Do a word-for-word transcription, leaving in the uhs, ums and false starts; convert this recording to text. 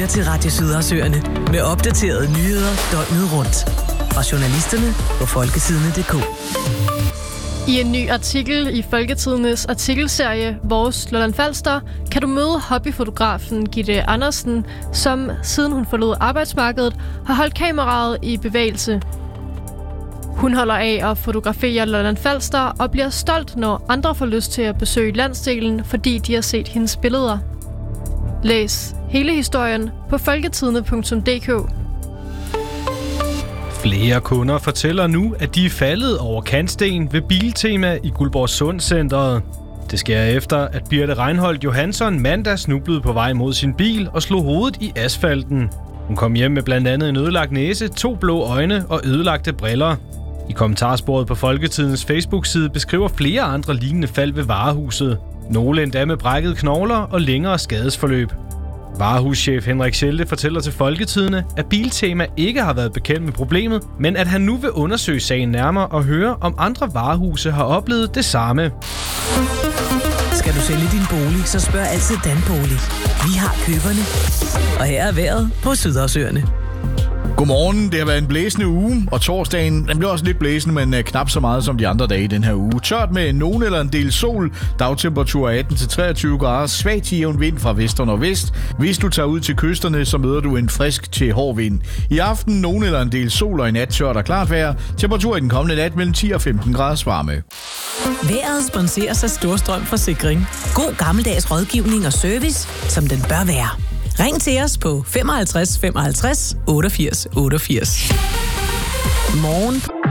lytter til Radio Sydersøerne med opdaterede nyheder døgnet rundt. Fra journalisterne på folketidene punktum d k. I en ny artikel i Folketidenes artikelserie Vores Lolland Falster kan du møde hobbyfotografen Gitte Andersen, som siden hun forlod arbejdsmarkedet har holdt kameraet i bevægelse. Hun holder af at fotografere Lolland Falster og bliver stolt, når andre får lyst til at besøge landsdelen, fordi de har set hendes billeder. Læs hele historien på folketidene punktum d k. Flere kunder fortæller nu, at de er faldet over kantsten ved Biltema i Guldborg Sundcenteret. Det sker efter, at Birte Reinholdt Johansson mandag snublede på vej mod sin bil og slog hovedet i asfalten. Hun kom hjem med blandt andet en ødelagt næse, to blå øjne og ødelagte briller. I kommentarsporet på Folketidens Facebook-side beskriver flere andre lignende fald ved varehuset. Nogle endda med brækkede knogler og længere skadesforløb. Varehuschef Henrik Schelte fortæller til Folketidene, at Biltema ikke har været bekendt med problemet, men at han nu vil undersøge sagen nærmere og høre, om andre varehuse har oplevet det samme. Skal du sælge din bolig, så spørg altid Danbolig. Vi har køberne. Og her er vejret på Sydersøerne. Godmorgen, det har været en blæsende uge, og torsdagen den blev også lidt blæsende, men uh, knap så meget som de andre dage i den her uge. Tørt med nogen eller en del sol, dagtemperatur atten til treogtyve grader, svag til jævn vind fra vest og nordvest. Hvis du tager ud til kysterne, så møder du en frisk til hård vind. I aften nogen eller en del sol og i nat tørt og klart vejr. Temperatur i den kommende nat mellem ti og femten grader varme. Vejret sponseres af Storstrøm Forsikring. God gammeldags rådgivning og service, som den bør være. Ring til os på femoghalvtreds femoghalvtreds otteogfirs otteogfirs. Morgen